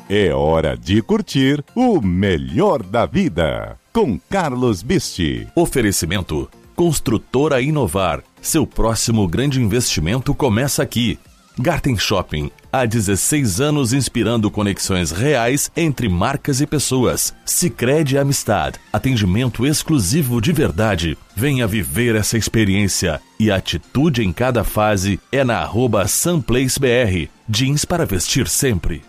É hora de curtir o melhor da vida com Carlos Bisti. Oferecimento Construtora Inovar. Seu próximo grande investimento começa aqui. Garten Shopping. Há 16 anos inspirando conexões reais entre marcas e pessoas. Sicredi Amistad. Atendimento exclusivo de verdade. Venha viver essa experiência. E a atitude em cada fase é na @sunplacebr. Jeans para vestir sempre.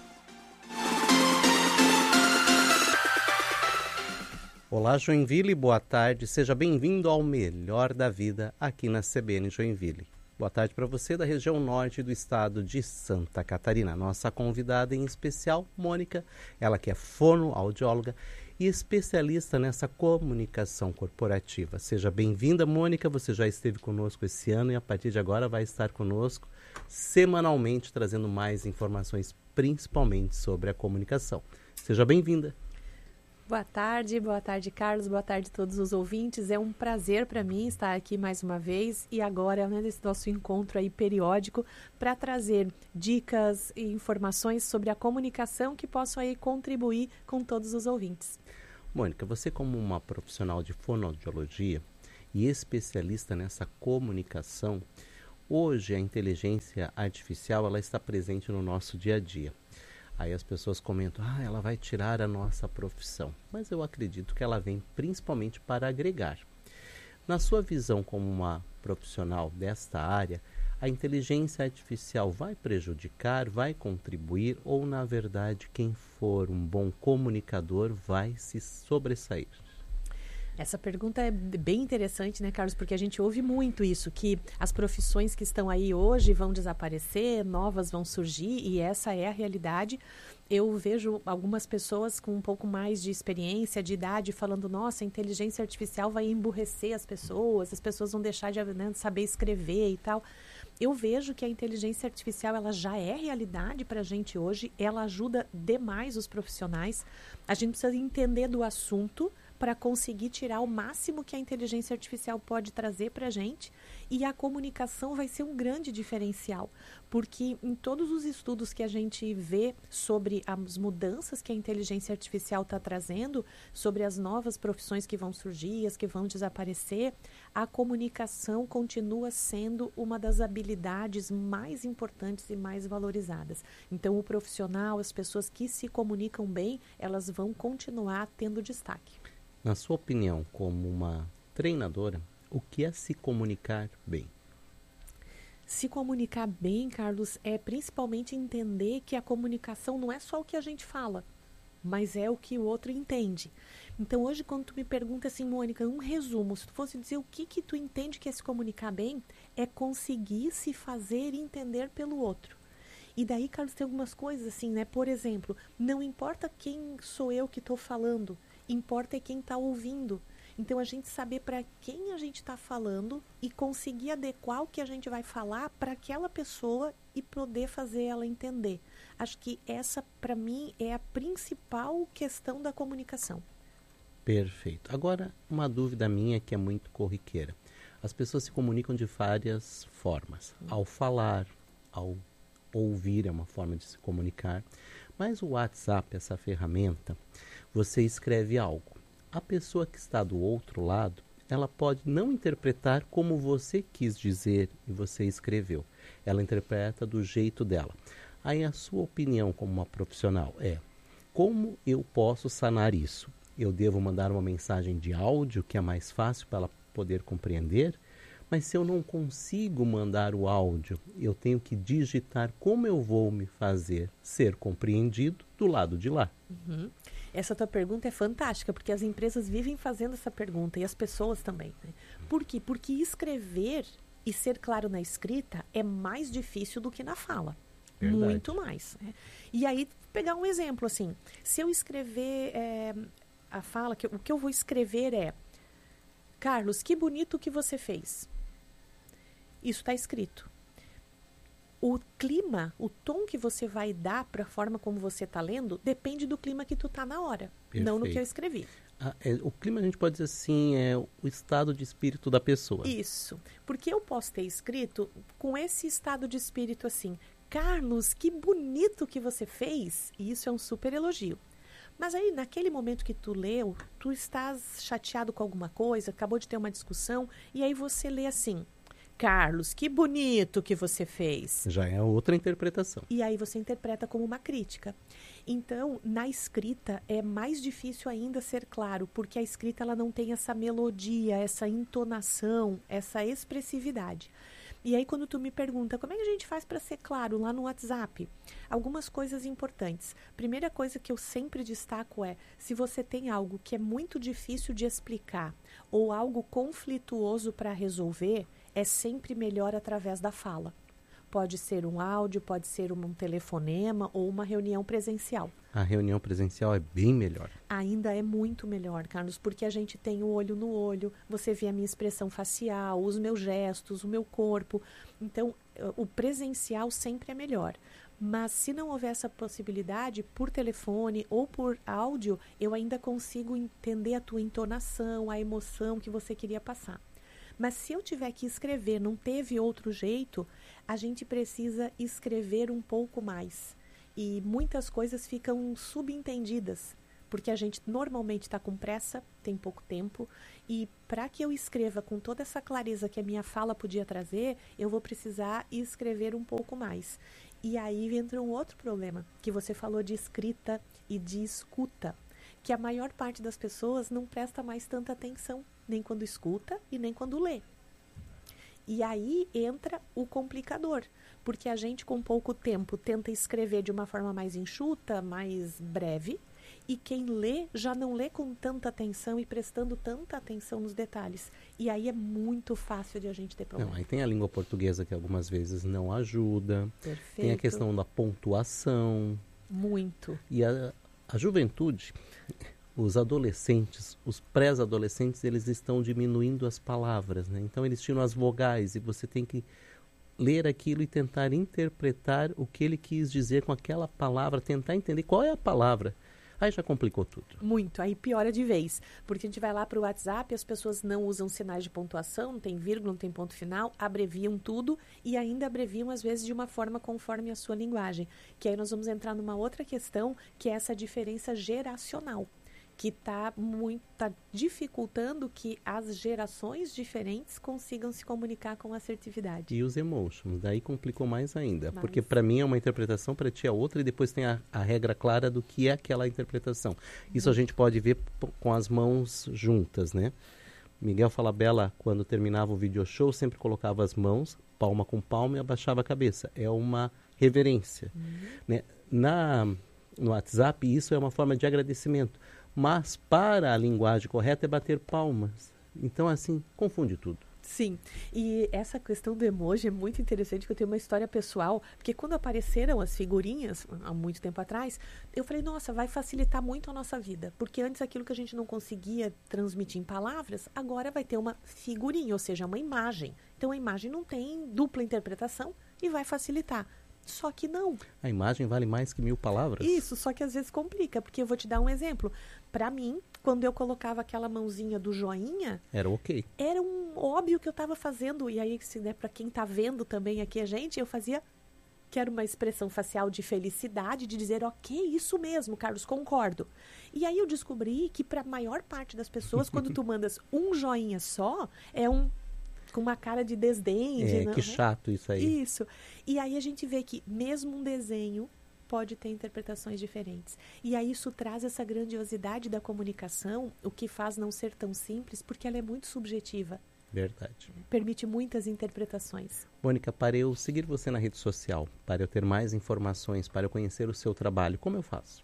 Olá, Joinville, boa tarde. Seja bem-vindo ao Melhor da Vida aqui na CBN Joinville. Boa tarde para você da região norte do estado de Santa Catarina. Nossa convidada em especial, Mônica, ela que é fonoaudióloga e especialista nessa comunicação corporativa. Seja bem-vinda, Mônica. Você já esteve conosco esse ano e a partir de agora vai estar conosco semanalmente trazendo mais informações, principalmente sobre a comunicação. Seja bem-vinda. Boa tarde, Carlos, boa tarde a todos os ouvintes. É um prazer para mim estar aqui mais uma vez e agora nesse nosso encontro aí periódico para trazer dicas e informações sobre a comunicação que possam aí contribuir com todos os ouvintes. Mônica, você como uma profissional de fonoaudiologia e especialista nessa comunicação, hoje a inteligência artificial ela está presente no nosso dia a dia. Aí as pessoas comentam, ela vai tirar a nossa profissão. Mas eu acredito que ela vem principalmente para agregar. Na sua visão como uma profissional desta área, a inteligência artificial vai prejudicar, vai contribuir ou, na verdade, quem for um bom comunicador vai se sobressair? Essa pergunta é bem interessante, né, Carlos? Porque a gente ouve muito isso, que as profissões que estão aí hoje vão desaparecer, novas vão surgir, e essa é a realidade. Eu vejo algumas pessoas com um pouco mais de experiência, de idade, falando, nossa, a inteligência artificial vai emburrecer as pessoas vão deixar de saber escrever e tal. Eu vejo que a inteligência artificial ela já é realidade para a gente hoje, ela ajuda demais os profissionais. A gente precisa entender do assunto para conseguir tirar o máximo que a inteligência artificial pode trazer para a gente, e a comunicação vai ser um grande diferencial, porque em todos os estudos que a gente vê sobre as mudanças que a inteligência artificial está trazendo, sobre as novas profissões que vão surgir, as que vão desaparecer, a comunicação continua sendo uma das habilidades mais importantes e mais valorizadas. Então o profissional, as pessoas que se comunicam bem, elas vão continuar tendo destaque. Na sua opinião, como uma treinadora, o que é se comunicar bem? Se comunicar bem, Carlos, é principalmente entender que a comunicação não é só o que a gente fala, mas é o que o outro entende. Então, hoje, quando tu me pergunta assim, Mônica, um resumo, se tu fosse dizer o que tu entende que é se comunicar bem, é conseguir se fazer entender pelo outro. E daí, Carlos, tem algumas coisas assim, né? Por exemplo, não importa quem sou eu que estou falando, importa é quem está ouvindo. Então, a gente saber para quem a gente está falando e conseguir adequar o que a gente vai falar para aquela pessoa e poder fazer ela entender. Acho que essa, para mim, é a principal questão da comunicação. Perfeito. Agora, uma dúvida minha que é muito corriqueira. As pessoas se comunicam de várias formas. Ao falar, ao ouvir é uma forma de se comunicar. Mas o WhatsApp, essa ferramenta, você escreve algo. A pessoa que está do outro lado, ela pode não interpretar como você quis dizer e você escreveu. Ela interpreta do jeito dela. Aí a sua opinião como uma profissional é: como eu posso sanar isso? Eu devo mandar uma mensagem de áudio que é mais fácil para ela poder compreender? Mas se eu não consigo mandar o áudio, eu tenho que digitar como eu vou me fazer ser compreendido do lado de lá. Uhum. Essa tua pergunta é fantástica, porque as empresas vivem fazendo essa pergunta e as pessoas também, né? Por quê? Porque escrever e ser claro na escrita é mais difícil do que na fala. Verdade. Muito mais. Né? E aí, pegar um exemplo assim, se eu escrever a fala, o que eu vou escrever é: Carlos, que bonito que você fez. Isso está escrito. O clima, o tom que você vai dar para a forma como você está lendo, depende do clima que tu está na hora, perfeito, não no que eu escrevi. O clima, a gente pode dizer assim, é o estado de espírito da pessoa. Isso, porque eu posso ter escrito com esse estado de espírito assim: Carlos, que bonito que você fez. E isso é um super elogio. Mas aí, naquele momento que tu leu, tu estás chateado com alguma coisa, acabou de ter uma discussão, e aí você lê assim, Carlos, que bonito que você fez. Já é outra interpretação. E aí você interpreta como uma crítica. Então, na escrita, é mais difícil ainda ser claro, porque a escrita ela não tem essa melodia, essa entonação, essa expressividade. E aí, quando tu me pergunta, como é que a gente faz para ser claro lá no WhatsApp? Algumas coisas importantes. Primeira coisa que eu sempre destaco é, se você tem algo que é muito difícil de explicar ou algo conflituoso para resolver, é sempre melhor através da fala. Pode ser um áudio, pode ser um telefonema ou uma reunião presencial. A reunião presencial é bem melhor. Ainda é muito melhor, Carlos, porque a gente tem o olho no olho, você vê a minha expressão facial, os meus gestos, o meu corpo. Então, o presencial sempre é melhor. Mas se não houver essa possibilidade, por telefone ou por áudio, eu ainda consigo entender a tua entonação, a emoção que você queria passar. Mas se eu tiver que escrever, não teve outro jeito, a gente precisa escrever um pouco mais. E muitas coisas ficam subentendidas, porque a gente normalmente está com pressa, tem pouco tempo, e para que eu escreva com toda essa clareza que a minha fala podia trazer, eu vou precisar escrever um pouco mais. E aí entra um outro problema, que você falou de escrita e de escuta, que a maior parte das pessoas não presta mais tanta atenção, nem quando escuta e nem quando lê. E aí entra o complicador, porque a gente com pouco tempo tenta escrever de uma forma mais enxuta, mais breve, e quem lê já não lê com tanta atenção e prestando tanta atenção nos detalhes. E aí é muito fácil de a gente ter problema. Não, aí tem a língua portuguesa que algumas vezes não ajuda. Perfeito. Tem a questão da pontuação. Muito. E a juventude, os adolescentes, os pré-adolescentes, eles estão diminuindo as palavras, né? Então eles tiram as vogais e você tem que ler aquilo e tentar interpretar o que ele quis dizer com aquela palavra, tentar entender qual é a palavra. Aí já complicou tudo. Muito, aí piora de vez. Porque a gente vai lá para o WhatsApp, as pessoas não usam sinais de pontuação, não tem vírgula, não tem ponto final, abreviam tudo e ainda abreviam às vezes de uma forma conforme a sua linguagem. Que aí nós vamos entrar numa outra questão, que é essa diferença geracional, que está dificultando que as gerações diferentes consigam se comunicar com assertividade. E os emotions, daí complicou mais ainda. Porque para mim é uma interpretação, para ti é outra, e depois tem a regra clara do que é aquela interpretação. Isso a gente pode ver com as mãos juntas, né? Miguel Falabella, quando terminava o video show, sempre colocava as mãos, palma com palma, e abaixava a cabeça. É uma reverência. Né? No WhatsApp, isso é uma forma de agradecimento. Mas para a linguagem correta é bater palmas. Então, assim, confunde tudo. Sim, e essa questão do emoji é muito interessante, que eu tenho uma história pessoal, porque quando apareceram as figurinhas, há muito tempo atrás, eu falei, nossa, vai facilitar muito a nossa vida, porque antes aquilo que a gente não conseguia transmitir em palavras, agora vai ter uma figurinha, ou seja, uma imagem. Então a imagem não tem dupla interpretação e vai facilitar. Só que não. A imagem vale mais que 1000 palavras? Isso, só que às vezes complica, porque eu vou te dar um exemplo. Para mim, quando eu colocava aquela mãozinha do joinha... Era ok. Era um óbvio que eu estava fazendo. E aí, né, para quem está vendo também aqui a gente, eu fazia... que era uma expressão facial de felicidade, de dizer, ok, isso mesmo, Carlos, concordo. E aí eu descobri que para a maior parte das pessoas, quando tu mandas um joinha só, é com uma cara de desdém. Que chato isso aí. Isso. E aí a gente vê que mesmo um desenho pode ter interpretações diferentes. E aí isso traz essa grandiosidade da comunicação, o que faz não ser tão simples, porque ela é muito subjetiva. Verdade. Permite muitas interpretações. Mônica, para eu seguir você na rede social, para eu ter mais informações, para eu conhecer o seu trabalho, como eu faço?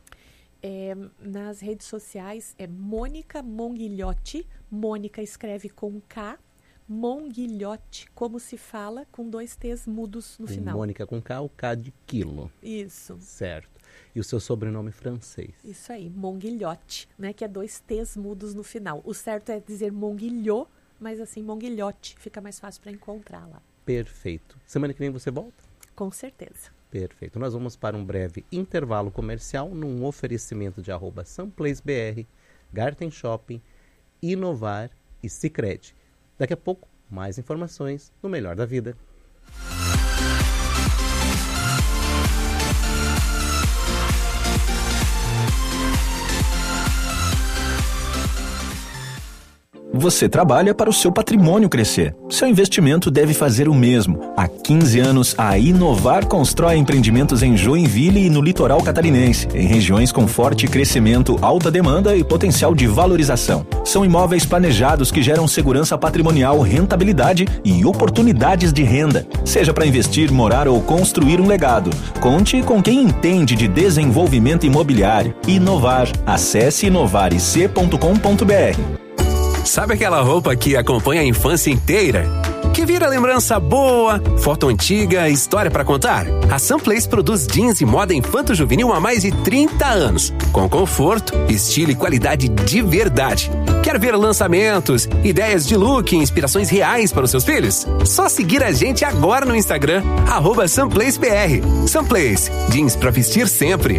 Nas redes sociais é Mônica Monguilhotti. Mônica escreve com K. Monguilhotti, como se fala, com 2 T's mudos no final. Mônica com K, o K de quilo. Isso. Certo. E o seu sobrenome francês? Isso aí, Monguilhotti, né? Que é 2 T's mudos no final. O certo é dizer Monguilhot, mas assim, Monguilhotti, fica mais fácil para encontrar lá. Perfeito. Semana que vem você volta? Com certeza. Perfeito. Nós vamos para um breve intervalo comercial num oferecimento de @sunplacebr, Garten Shopping, Inovar e Sicredi. Daqui a pouco, mais informações no Melhor da Vida. Você trabalha para o seu patrimônio crescer. Seu investimento deve fazer o mesmo. Há 15 anos, a Inovar constrói empreendimentos em Joinville e no litoral catarinense, em regiões com forte crescimento, alta demanda e potencial de valorização. São imóveis planejados que geram segurança patrimonial, rentabilidade e oportunidades de renda. Seja para investir, morar ou construir um legado. Conte com quem entende de desenvolvimento imobiliário. Inovar. Acesse inovarec.com.br. Sabe aquela roupa que acompanha a infância inteira? Que vira lembrança boa, foto antiga, história pra contar? A Sunplace produz jeans e moda infanto-juvenil há mais de 30 anos, com conforto, estilo e qualidade de verdade. Quer ver lançamentos, ideias de look e inspirações reais para os seus filhos? Só seguir a gente agora no Instagram, @SunplaceBR. Sunplace, jeans pra vestir sempre.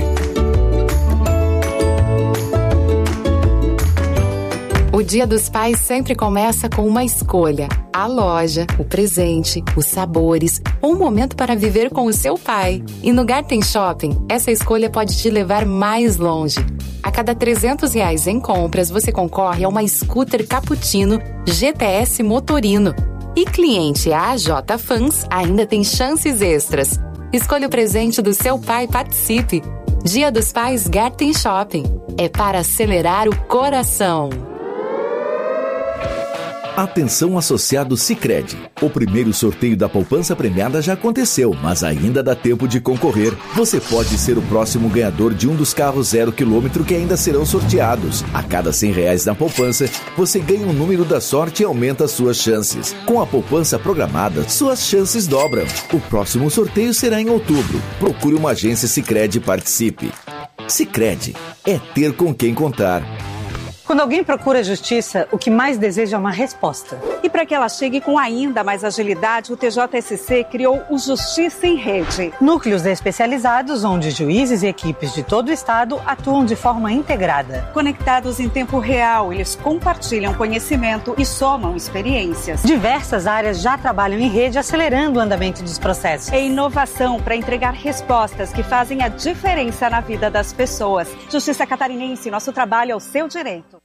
O Dia dos Pais sempre começa com uma escolha. A loja, o presente, os sabores, ou um momento para viver com o seu pai. E no Garten Shopping, essa escolha pode te levar mais longe. A cada R$300 em compras, você concorre a uma scooter Cappuccino GTS Motorino. E cliente AJ Fans ainda tem chances extras. Escolha o presente do seu pai e participe. Dia dos Pais Garten Shopping. É para acelerar o coração. Atenção associado Sicredi. O primeiro sorteio da poupança premiada já aconteceu, mas ainda dá tempo de concorrer. Você pode ser o próximo ganhador de um dos carros 0 km que ainda serão sorteados. A cada R$100 na poupança, você ganha um número da sorte e aumenta suas chances. Com a poupança programada, suas chances dobram. O próximo sorteio será em outubro. Procure uma agência Sicredi e participe. Sicredi é ter com quem contar. Quando alguém procura justiça, o que mais deseja é uma resposta. E para que ela chegue com ainda mais agilidade, o TJSC criou o Justiça em Rede. Núcleos especializados onde juízes e equipes de todo o estado atuam de forma integrada. Conectados em tempo real, eles compartilham conhecimento e somam experiências. Diversas áreas já trabalham em rede, acelerando o andamento dos processos. É inovação para entregar respostas que fazem a diferença na vida das pessoas. Justiça Catarinense, nosso trabalho é o seu direito.